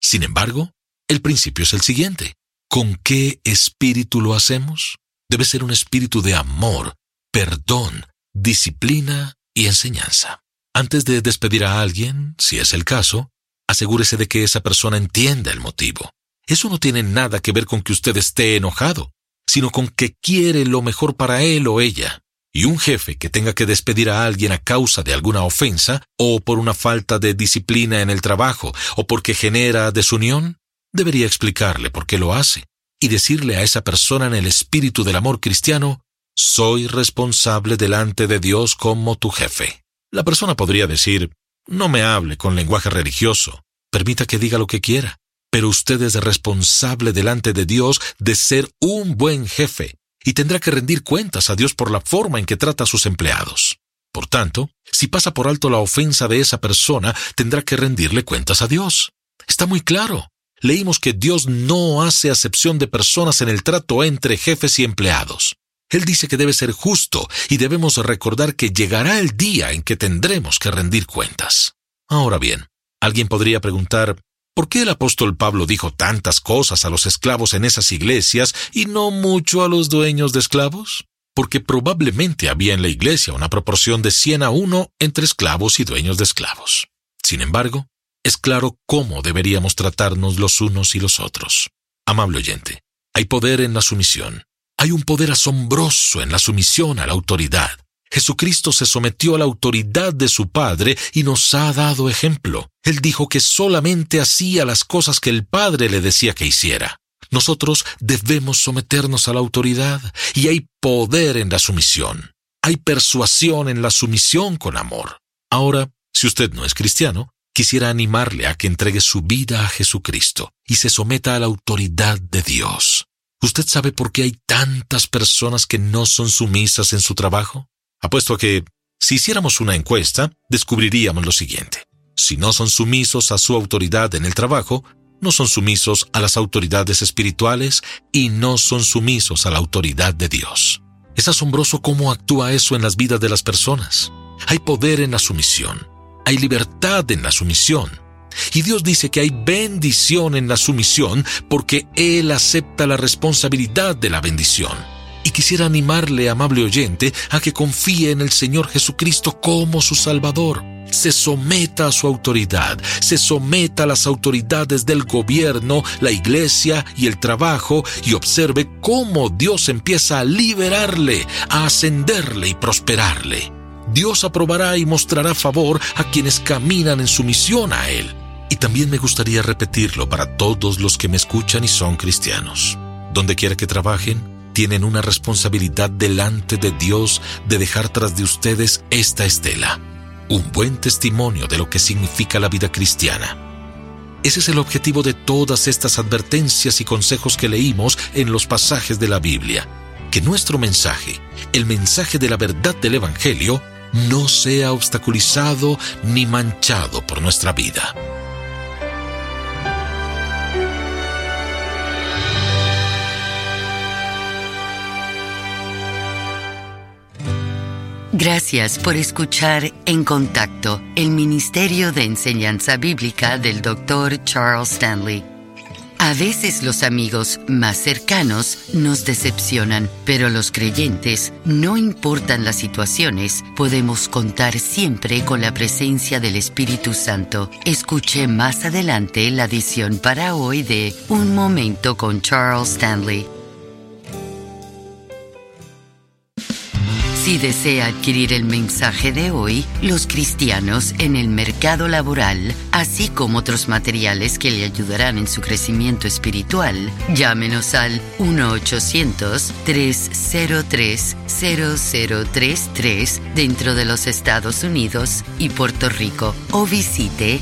Sin embargo, el principio es el siguiente. ¿Con qué espíritu lo hacemos? Debe ser un espíritu de amor, perdón, disciplina y enseñanza. Antes de despedir a alguien, si es el caso, asegúrese de que esa persona entienda el motivo. Eso no tiene nada que ver con que usted esté enojado, sino con que quiere lo mejor para él o ella. Y un jefe que tenga que despedir a alguien a causa de alguna ofensa, o por una falta de disciplina en el trabajo, o porque genera desunión, debería explicarle por qué lo hace, y decirle a esa persona en el espíritu del amor cristiano: soy responsable delante de Dios como tu jefe. La persona podría decir: no me hable con lenguaje religioso, permita que diga lo que quiera, pero usted es responsable delante de Dios de ser un buen jefe, y tendrá que rendir cuentas a Dios por la forma en que trata a sus empleados. Por tanto, si pasa por alto la ofensa de esa persona, tendrá que rendirle cuentas a Dios. Está muy claro. Leímos que Dios no hace acepción de personas en el trato entre jefes y empleados. Él dice que debe ser justo y debemos recordar que llegará el día en que tendremos que rendir cuentas. Ahora bien, alguien podría preguntar: ¿por qué el apóstol Pablo dijo tantas cosas a los esclavos en esas iglesias y no mucho a los dueños de esclavos? Porque probablemente había en la iglesia una proporción de 100-1 entre esclavos y dueños de esclavos. Sin embargo, es claro cómo deberíamos tratarnos los unos y los otros. Amable oyente, hay poder en la sumisión. Hay un poder asombroso en la sumisión a la autoridad. Jesucristo se sometió a la autoridad de su Padre y nos ha dado ejemplo. Él dijo que solamente hacía las cosas que el Padre le decía que hiciera. Nosotros debemos someternos a la autoridad, y hay poder en la sumisión. Hay persuasión en la sumisión con amor. Ahora, si usted no es cristiano, quisiera animarle a que entregue su vida a Jesucristo y se someta a la autoridad de Dios. ¿Usted sabe por qué hay tantas personas que no son sumisas en su trabajo? Apuesto a que, si hiciéramos una encuesta, descubriríamos lo siguiente. Si no son sumisos a su autoridad en el trabajo, no son sumisos a las autoridades espirituales y no son sumisos a la autoridad de Dios. Es asombroso cómo actúa eso en las vidas de las personas. Hay poder en la sumisión. Hay libertad en la sumisión. Y Dios dice que hay bendición en la sumisión porque Él acepta la responsabilidad de la bendición. Y quisiera animarle, amable oyente, a que confíe en el Señor Jesucristo como su Salvador. Se someta a su autoridad, se someta a las autoridades del gobierno, la iglesia y el trabajo, y observe cómo Dios empieza a liberarle, a ascenderle y prosperarle. Dios aprobará y mostrará favor a quienes caminan en sumisión a Él. Y también me gustaría repetirlo para todos los que me escuchan y son cristianos. Donde quiera que trabajen, tienen una responsabilidad delante de Dios de dejar tras de ustedes esta estela, un buen testimonio de lo que significa la vida cristiana. Ese es el objetivo de todas estas advertencias y consejos que leímos en los pasajes de la Biblia, que nuestro mensaje, el mensaje de la verdad del Evangelio, no sea obstaculizado ni manchado por nuestra vida. Gracias por escuchar En Contacto, el Ministerio de Enseñanza Bíblica del Dr. Charles Stanley. A veces los amigos más cercanos nos decepcionan, pero los creyentes, no importan las situaciones, podemos contar siempre con la presencia del Espíritu Santo. Escuche más adelante la edición para hoy de Un Momento con Charles Stanley. Si desea adquirir el mensaje de hoy, Los cristianos en el mercado laboral, así como otros materiales que le ayudarán en su crecimiento espiritual, llámenos al 1-800-303-0033 dentro de los Estados Unidos y Puerto Rico, o visite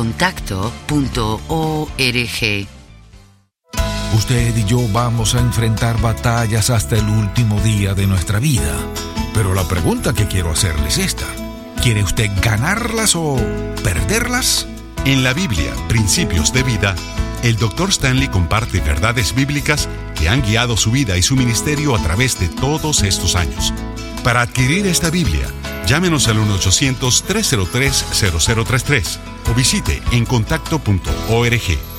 encontacto.org. Usted y yo vamos a enfrentar batallas hasta el último día de nuestra vida. Pero la pregunta que quiero hacerle es esta: ¿quiere usted ganarlas o perderlas? En la Biblia, Principios de Vida, el Dr. Stanley comparte verdades bíblicas que han guiado su vida y su ministerio a través de todos estos años. Para adquirir esta Biblia, llámenos al 1-800-303-0033 o visite encontacto.org.